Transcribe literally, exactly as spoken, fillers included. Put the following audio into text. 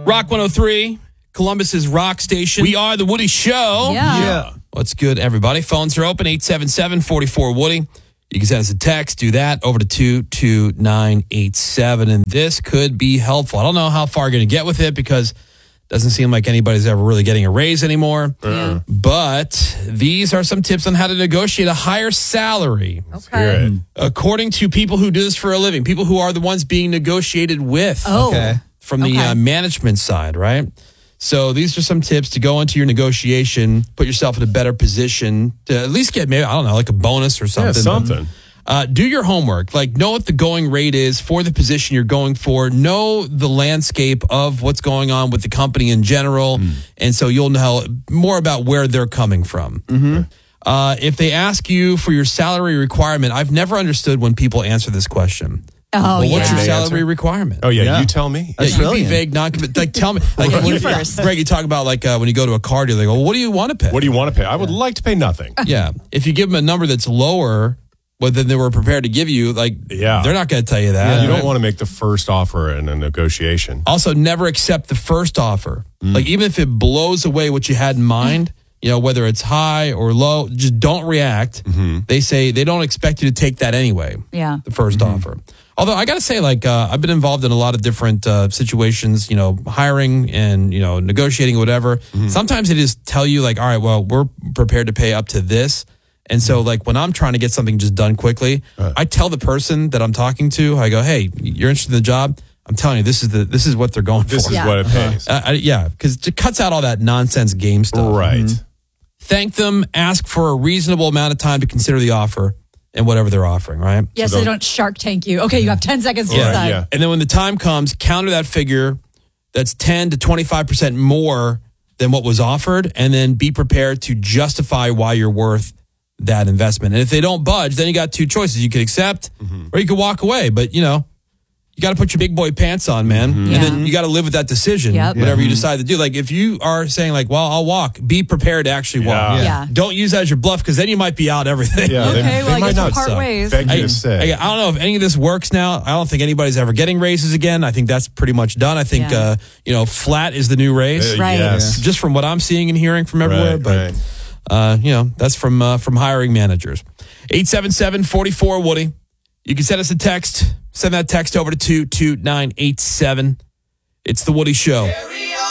Rock one oh three, Columbus's rock station. We are the Woody Show. Yeah. yeah. What's good, everybody? Phones are open, eight seven seven, four four, Woody. You can send us a text, do that, over to two two nine eight seven. And this could be helpful. I don't know how far you're going to get with it because it doesn't seem like anybody's ever really getting a raise anymore. Yeah. But these are some tips on how to negotiate a higher salary. Okay. According to people who do this for a living, people who are the ones being negotiated with. Oh. Okay. From the Okay. uh, management side, right? So these are some tips to go into your negotiation, put yourself in a better position to at least get maybe, I don't know, like a bonus or something. Yeah, something. Uh, do your homework. Like, know what the going rate is for the position you're going for. Know the landscape of what's going on with the company in general. Mm. And so you'll know more about where they're coming from. Mm-hmm. Uh, if they ask you for your salary requirement, I've never understood when people answer this question. Oh, well, yeah. what's your They salary answer? requirement? Oh, yeah, Yeah. you tell me. That's yeah, you be brilliant. vague, non like tell me. Like Okay, when you first. Greg, you talk about like uh, when you go to a car dealer, they go, well, what do you want to pay? What do you want to pay? I would like to pay nothing. Yeah, if you give them a number that's lower, well, than they were prepared to give you, like Yeah. they're not going to tell you that. You don't want to make the first offer in a negotiation. Also, never accept the first offer. Like even if it blows away what you had in mind, you know, whether it's high or low, just don't react. They say they don't expect you to take that anyway. Yeah. The first offer. Although I got to say, like, uh, I've been involved in a lot of different uh, situations, you know, hiring and, you know, negotiating, whatever. Sometimes they just tell you, like, all right, well, we're prepared to pay up to this. And so, like, when I'm trying to get something just done quickly, Right. I tell the person that I'm talking to, I go, hey, you're interested in the job? I'm telling you, this is the this is what they're going This for. is Yeah. what it pays. Uh, I, yeah, because it cuts out all that nonsense game stuff. Right. Thank them, ask for a reasonable amount of time to consider the offer and whatever they're offering, right? Yes, So they don't- don't Shark Tank you. Okay, you have ten seconds to Yeah, decide. yeah. And then when the time comes, counter that figure that's ten to twenty-five percent more than what was offered, and then be prepared to justify why you're worth that investment. And if they don't budge, then you got two choices. You could accept or you could walk away. But, you know, you got to put your big boy pants on, man. And Yeah. then you got to live with that decision, Yep. whatever you decide to do. Like if you are saying like, well, I'll walk, be prepared to actually walk. Yeah. Yeah. Don't use that as your bluff because then you might be out everything. Yeah, they, Okay, they well, I might guess we'll not part suck. ways. beg you I, to stay. I, I don't know if any of this works now. I don't think anybody's ever getting raises again. I think that's pretty much done. I think, Yeah. uh, you know, flat is the new raise. Uh, Right. Yes. Just from what I'm seeing and hearing from everywhere. Right, but, right. uh, you know, that's from uh, from hiring managers. eight seven seven, four four, Woody. You can send us a text. Send that text over to two two nine eight seven. It's the Woody Show.